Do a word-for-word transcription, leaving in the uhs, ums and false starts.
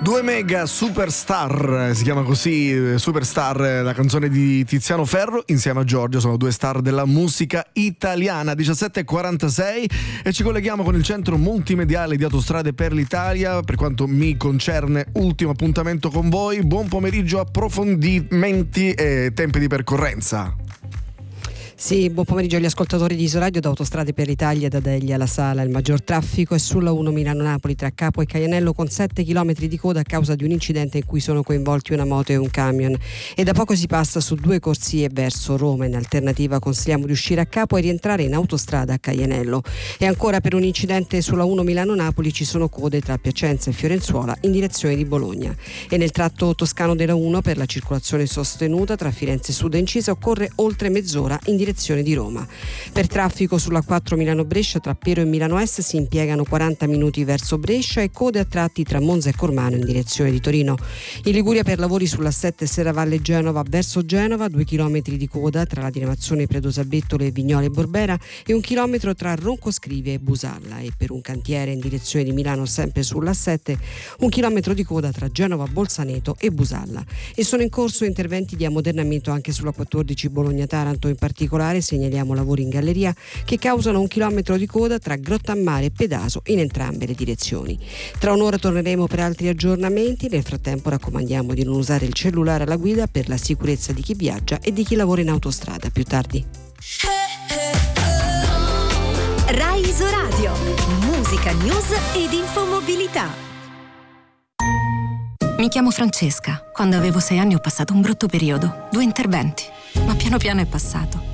Due mega superstar, si chiama così, Superstar, la canzone di Tiziano Ferro insieme a Giorgio, sono due star della musica italiana. Diciassette e quarantasei e ci colleghiamo con il centro multimediale di Autostrade per l'Italia. Per quanto mi concerne, ultimo appuntamento con voi. Buon pomeriggio, approfondimenti e tempi di percorrenza. Sì, buon pomeriggio agli ascoltatori di Isoradio. Da Autostrade per l'Italia, da Deglia alla Sala, il maggior traffico è sulla uno Milano-Napoli tra Capo e Caianello, con sette chilometri di coda a causa di un incidente in cui sono coinvolti una moto e un camion, e da poco si passa su due corsie verso Roma. In alternativa consigliamo di uscire a Capo e rientrare in autostrada a Caianello. E ancora, per un incidente sulla uno Milano-Napoli ci sono code tra Piacenza e Fiorenzuola in direzione di Bologna. E nel tratto toscano della uno, per la circolazione sostenuta tra Firenze Sud e Incisa, occorre oltre mezz'ora in direzione di Roma. Per traffico sulla quattro Milano-Brescia tra Piero e Milano Est si impiegano quaranta minuti verso Brescia e code a tratti tra Monza e Cormano in direzione di Torino. In Liguria, per lavori sulla sette Serravalle Genova verso Genova, due chilometri di coda tra la diramazione Predosabettole e Vignole e Borbera e un chilometro tra Roncoscrive e Busalla. E per un cantiere in direzione di Milano, sempre sulla sette, un chilometro di coda tra Genova, Bolzaneto e Busalla. E sono in corso interventi di ammodernamento anche sulla quattordici Bologna-Taranto. In particolare segnaliamo lavori in galleria che causano un chilometro di coda tra Grottammare e Pedaso in entrambe le direzioni. Tra un'ora torneremo per altri aggiornamenti. Nel frattempo raccomandiamo di non usare il cellulare alla guida per la sicurezza di chi viaggia e di chi lavora in autostrada. Più tardi. Rai Isoradio, musica, news ed infomobilità. Mi chiamo Francesca. Quando avevo sei anni ho passato un brutto periodo, due interventi, ma piano piano è passato.